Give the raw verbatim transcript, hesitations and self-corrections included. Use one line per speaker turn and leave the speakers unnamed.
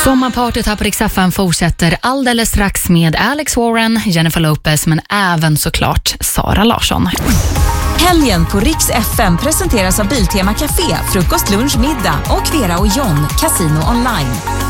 Sommarpartyt här på Rix F M fortsätter alldeles strax med Alex Warren, Jennifer Lopez, men även såklart Sara Larsson.
Helgen på Rix F M presenteras av Biltema Café, frukost, lunch, middag och Vera och John, Casino Online.